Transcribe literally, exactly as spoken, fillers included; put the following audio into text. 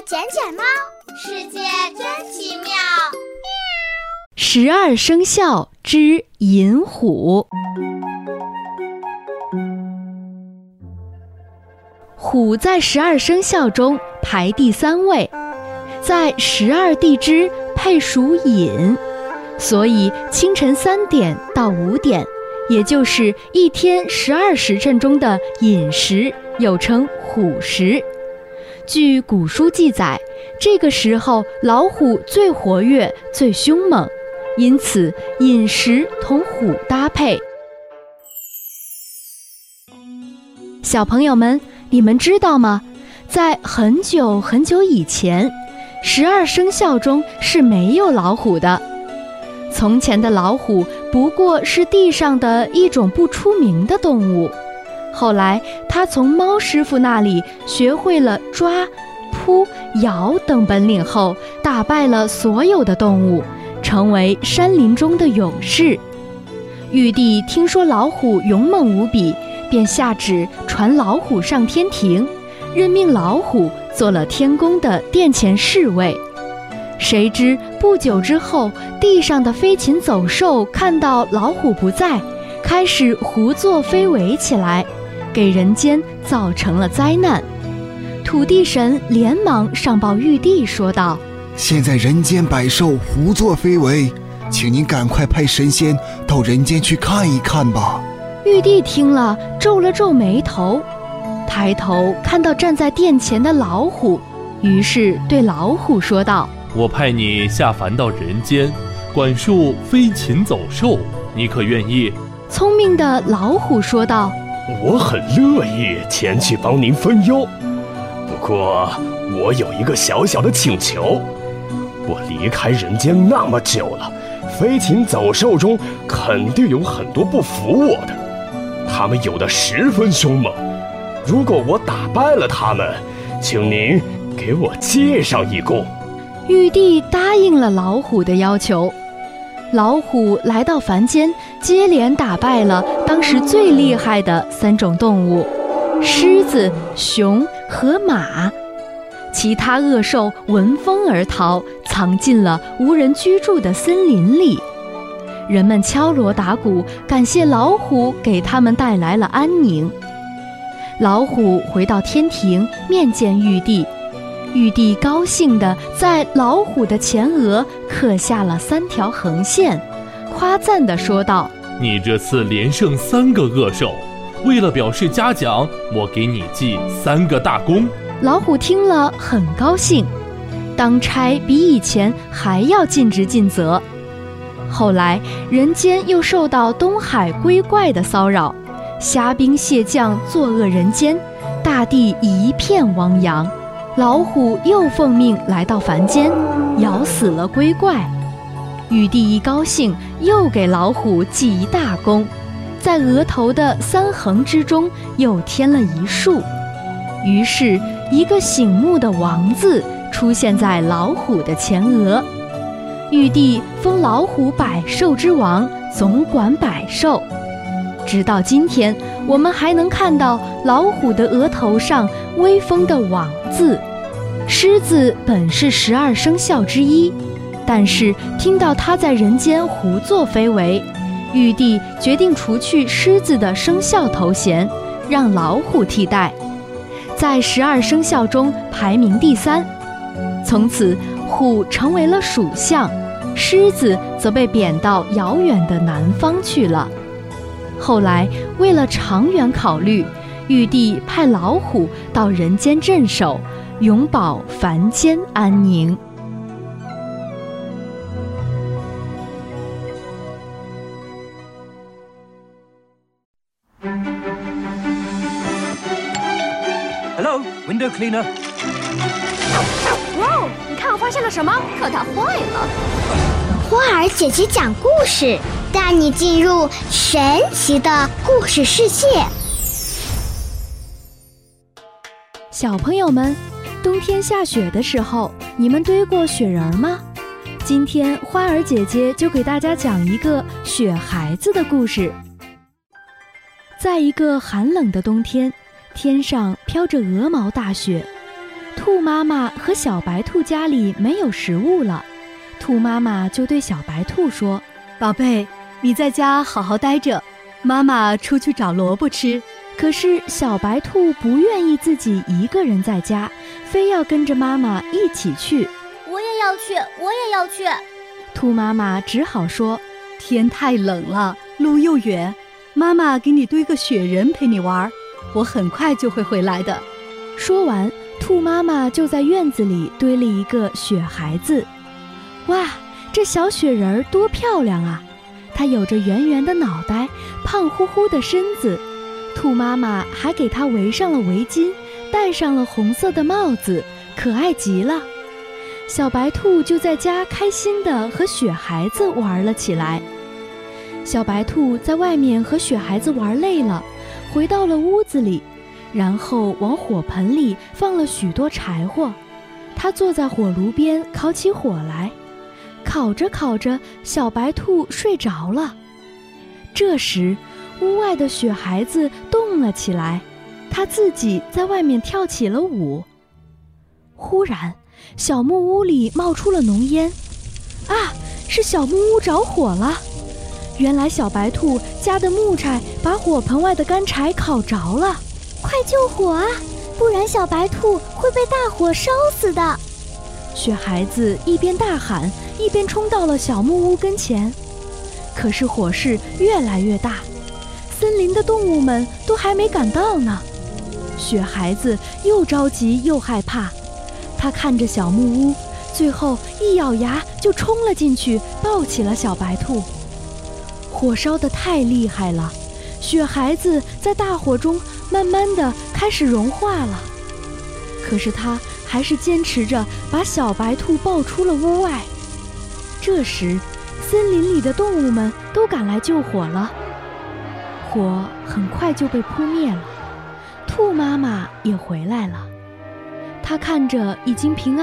捡捡猫，世界真奇妙。 十二生肖之寅虎。虎在十二生肖中排第三位，在十二地支配属寅，所以清晨三点到五点，也就是一天十二时辰中的寅时，又称虎时。据古书记载，这个时候老虎最活跃、最凶猛，因此寅时同虎搭配。小朋友们，你们知道吗？在很久很久以前，十二生肖中是没有老虎的。从前的老虎不过是地上的一种不出名的动物，后来他从猫师傅那里学会了抓、扑、咬等本领后，打败了所有的动物，成为山林中的勇士。玉帝听说老虎勇猛无比，便下旨传老虎上天庭，任命老虎做了天宫的殿前侍卫。谁知不久之后，地上的飞禽走兽看到老虎不在，开始胡作非为起来，给人间造成了灾难。土地神连忙上报玉帝说道： 现在人间百兽胡作非为，请您赶快派神仙到人间去看一看吧。 玉帝听了皱了皱眉头，抬头看到站在殿前的老虎，于是对老虎说道： 我派你下凡到人间，管束飞禽走兽，你可愿意？ 聪明的老虎说道： 我很乐意前去帮您分忧，不过我有一个小小的请求。我离开人间那么久了，飞禽走兽中肯定有很多不服我的，他们有的十分凶猛，如果我打败了他们，请您给我借上一弓。 玉帝答应了老虎的要求。老虎来到凡间，接连打败了当时最厉害的三种动物：狮子、熊和马。其他恶兽闻风而逃，藏进了无人居住的森林里。人们敲锣打鼓，感谢老虎给他们带来了安宁。老虎回到天庭面见玉帝，玉帝高兴地在老虎的前额刻下了三条横线，夸赞地说道： 你这次连胜三个恶兽，为了表示嘉奖，我给你记三个大功。 老虎听了很高兴，当差比以前还要尽职尽责。后来人间又受到东海龟怪的骚扰，虾兵蟹将作恶人间，大地一片汪洋。老虎又奉命来到凡间，咬死了龟怪。玉帝一高兴，又给老虎记一大功，在额头的三横之中又添了一竖。于是一个醒目的王字出现在老虎的前额。玉帝封老虎百兽之王，总管百兽。直到今天，我们还能看到老虎的额头上威风的王字。狮子本是十二生肖之一，但是听到它在人间胡作非为，玉帝决定除去狮子的生肖头衔，让老虎替代，在十二生肖中排名第三。从此虎成为了属相，狮子则被贬到遥远的南方去了。后来为了长远考虑，玉帝派老虎到人间镇守，永保凡间安宁。 Hello, window cleaner. 哇哦，你看我发现了什么？可它坏了。 花儿姐姐讲故事，带你进入神奇的故事世界。 小朋友们，冬天下雪的时候，你们堆过雪人吗？今天花儿姐姐就给大家讲一个雪孩子的故事。在一个寒冷的冬天，天上飘着鹅毛大雪， 兔妈妈和小白兔家里没有食物了，兔妈妈就对小白兔说： 宝贝，你在家好好待着，妈妈出去找萝卜吃。 可是小白兔不愿意自己一个人在家，非要跟着妈妈一起去。 我也要去，我也要去。 兔妈妈只好说： 天太冷了，路又远，妈妈给你堆个雪人陪你玩，我很快就会回来的。 说完，兔妈妈就在院子里堆了一个雪孩子。哇，这小雪人多漂亮啊！它有着圆圆的脑袋，胖乎乎的身子。兔妈妈还给它围上了围巾，戴上了红色的帽子，可爱极了。小白兔就在家开心地和雪孩子玩了起来。小白兔在外面和雪孩子玩累了，回到了屋子里，然后往火盆里放了许多柴火。它坐在火炉边烤起火来，烤着烤着，小白兔睡着了。这时屋外的雪孩子动了起来，他自己在外面跳起了舞。忽然小木屋里冒出了浓烟，啊，是小木屋着火了。原来小白兔家的木柴把火盆外的干柴烤着了。 快救火啊，不然小白兔会被大火烧死的。 雪孩子一边大喊，一边冲到了小木屋跟前。可是火势越来越大，森林的动物们都还没赶到呢。雪孩子又着急又害怕，他看着小木屋，最后一咬牙就冲了进去，抱起了小白兔。火烧得太厉害了，雪孩子在大火中慢慢地开始融化了。可是他还是坚持着把小白兔抱出了屋外。这时森林里的动物们都赶来救火了，火很快就被扑灭了。兔妈妈也回来了，她看着已经平安